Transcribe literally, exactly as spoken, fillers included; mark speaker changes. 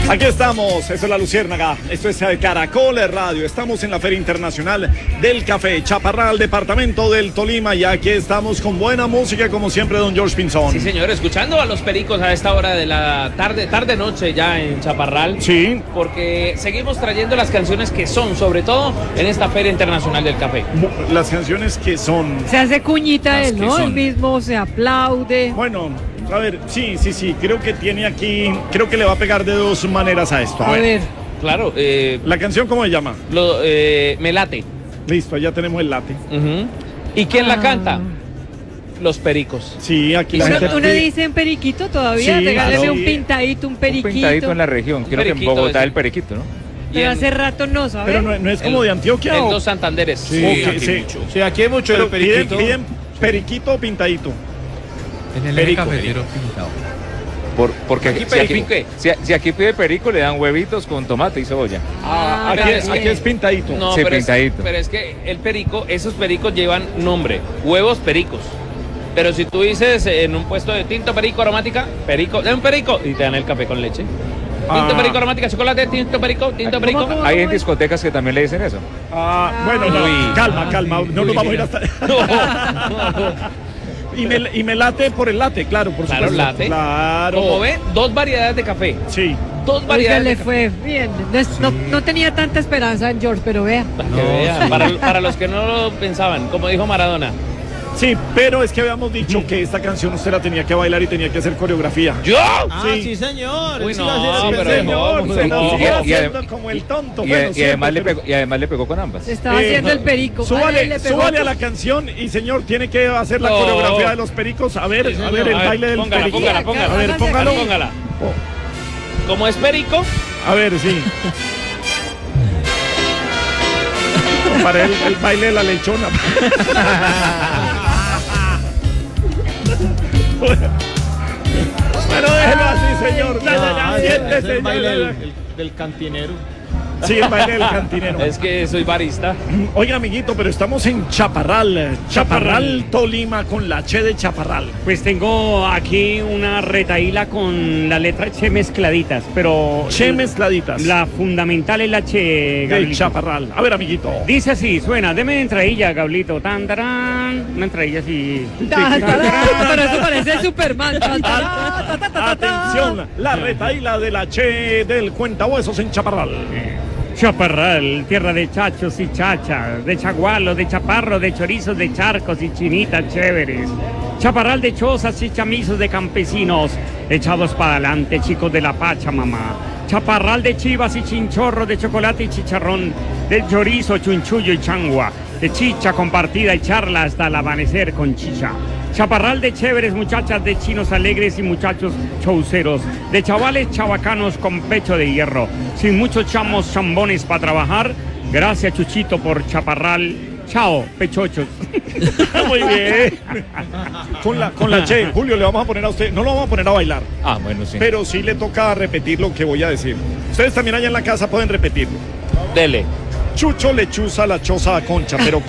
Speaker 1: Aquí estamos, esto es La Luciérnaga, esto es Caracol Radio, estamos en la Feria Internacional del Café, Chaparral, departamento del Tolima, y aquí estamos con buena música, como siempre, don George Pinzón.
Speaker 2: Sí, señor, escuchando a los pericos a esta hora de la tarde, tarde-noche ya en Chaparral.
Speaker 1: Sí.
Speaker 2: Porque seguimos trayendo las canciones que son, sobre todo, en esta Feria Internacional del Café.
Speaker 1: Las canciones que son...
Speaker 3: Se hace cuñita él, ¿no? Él mismo se aplaude.
Speaker 1: Bueno... A ver, sí, sí, sí, creo que tiene aquí, creo que le va a pegar de dos maneras a esto.
Speaker 3: A, a ver. ver.
Speaker 2: Claro. Eh,
Speaker 1: ¿La canción cómo se llama?
Speaker 2: Lo, eh, Me late.
Speaker 1: Listo, ya tenemos el late.
Speaker 2: Uh-huh. ¿Y quién ah. la canta? Los pericos.
Speaker 1: Sí, aquí
Speaker 3: la
Speaker 1: gente...
Speaker 3: ¿Uno, uno dice en periquito todavía?
Speaker 1: Sí,
Speaker 3: regáleme
Speaker 1: sí.
Speaker 3: un pintadito, un periquito.
Speaker 4: Un pintadito en la región, creo que en Bogotá el periquito, ¿no?
Speaker 3: Pero
Speaker 2: en...
Speaker 3: hace rato no, ¿sabes?
Speaker 1: Pero no, no es como
Speaker 2: el,
Speaker 1: de Antioquia.
Speaker 2: En
Speaker 1: ¿o?
Speaker 2: dos Santanderes.
Speaker 1: Sí,
Speaker 2: sí,
Speaker 1: aquí
Speaker 2: sí.
Speaker 1: mucho.
Speaker 5: Sí, aquí hay mucho del periquito.
Speaker 1: Piden, piden periquito o pintadito.
Speaker 5: En el
Speaker 1: Perico.
Speaker 5: cafetero pintado.
Speaker 4: Por, porque
Speaker 2: aquí,
Speaker 4: aquí, si,
Speaker 2: aquí,
Speaker 4: si, si aquí pide perico, le dan huevitos con tomate y cebolla.
Speaker 1: Ah, aquí, es, aquí es pintadito.
Speaker 2: No,
Speaker 4: sí,
Speaker 2: pero,
Speaker 4: pintadito.
Speaker 2: Es, pero es que el perico, esos pericos llevan nombre, huevos pericos. Pero si tú dices en un puesto de tinto perico aromática, perico, de un perico, y te dan el café con leche. Tinto
Speaker 1: ah.
Speaker 2: perico aromática, chocolate, tinto perico, tinto perico.
Speaker 3: ¿Cómo, cómo,
Speaker 4: Hay en
Speaker 3: cómo?
Speaker 4: discotecas que también le dicen eso.
Speaker 1: Ah, bueno, no,
Speaker 2: Uy.
Speaker 1: calma, calma, no nos vamos a ir hasta... Y me, y me late por el late, claro, por
Speaker 2: Claro,
Speaker 1: supuesto.
Speaker 2: late.
Speaker 1: Claro.
Speaker 2: Como ve, dos variedades de café.
Speaker 1: Sí.
Speaker 2: Dos
Speaker 3: Oiga,
Speaker 2: variedades
Speaker 3: le
Speaker 2: de café.
Speaker 3: fue bien. No, es- no, no tenía tanta esperanza en George, pero vea.
Speaker 2: Para que vea, para, para los que no lo pensaban, como dijo Maradona.
Speaker 1: Sí, pero es que habíamos dicho que esta canción usted la tenía que bailar y tenía que hacer coreografía.
Speaker 2: ¿Yo?
Speaker 5: Ah,
Speaker 1: Sí.
Speaker 5: sí, señor.
Speaker 2: Uy,
Speaker 5: Sí,
Speaker 2: no,
Speaker 5: va a hacer el
Speaker 2: pero
Speaker 1: Señor,
Speaker 2: no,
Speaker 1: se
Speaker 2: no,
Speaker 1: nos
Speaker 2: no.
Speaker 1: iba
Speaker 4: Y- y-
Speaker 1: haciendo como el tonto.
Speaker 4: Y,
Speaker 1: Bueno,
Speaker 4: y además le
Speaker 1: siempre,
Speaker 4: pegó, y además le pegó con ambas.
Speaker 3: Se estaba
Speaker 1: Eh,
Speaker 3: haciendo el perico. Ay,
Speaker 1: Súbale,
Speaker 3: le pegó.
Speaker 1: súbale a la canción y señor, tiene que hacer la
Speaker 2: No.
Speaker 1: coreografía de los pericos. A ver,
Speaker 2: Sí,
Speaker 1: a
Speaker 2: señor.
Speaker 1: ver el
Speaker 2: A ver,
Speaker 1: baile del
Speaker 2: póngala,
Speaker 1: perico.
Speaker 2: póngala, póngala.
Speaker 1: A ver,
Speaker 3: Hágase
Speaker 1: póngalo.
Speaker 3: aquí.
Speaker 2: Póngala. Como es perico,
Speaker 1: A ver, sí. Para el, el baile de la lechona. Bueno, déjelo así, señor. Ya, ya, ya,
Speaker 5: Ah, ese-
Speaker 1: siéntese,
Speaker 5: ese es el
Speaker 1: ya,
Speaker 5: baile
Speaker 1: ya,
Speaker 5: del,
Speaker 1: ya.
Speaker 5: del- del cantinero.
Speaker 1: Sí, el baile del cantinero.
Speaker 2: es que soy barista.
Speaker 1: Oiga, amiguito, pero estamos en Chaparral. Chaparral, Tolima, con la Che de Chaparral.
Speaker 6: Pues tengo aquí una retaíla con la letra Che mezcladitas, pero
Speaker 1: Che mezcladitas.
Speaker 6: la fundamental es la Che,
Speaker 1: de
Speaker 6: Gablito.
Speaker 1: Chaparral. A ver, amiguito.
Speaker 6: Dice así, suena, deme entradilla, Gablito, tan, tarán, una entradilla así.
Speaker 3: Ta, ta, ta, pero eso parece Superman. Ta, ta, ta, ta, ta, ta, ta.
Speaker 1: Atención, la retaíla de la Che del Cuentahuesos en Chaparral.
Speaker 6: Chaparral, tierra de chachos y chachas, de chagualos, de chaparros, de chorizos, de charcos y chinitas chéveres. Chaparral de chozas y chamizos de campesinos, echados para adelante, chicos de la Pachamama. Chaparral de chivas y chinchorros, de chocolate y chicharrón, del chorizo, chunchullo y changua, de chicha compartida y charla hasta el amanecer con chicha. Chaparral de chéveres muchachas, de chinos alegres y muchachos chauceros, de chavales chavacanos con pecho de hierro, sin muchos chamos chambones para trabajar. Gracias, Chuchito, por Chaparral. Chao, pechochos.
Speaker 1: Muy bien. Con la, con la Che, Julio, le vamos a poner a usted, no lo vamos a poner a bailar,
Speaker 4: Ah, bueno, sí.
Speaker 1: pero sí le toca repetir lo que voy a decir. Ustedes también allá en la casa pueden repetirlo.
Speaker 2: Dele.
Speaker 1: Chucho lechuza la choza a Concha, pero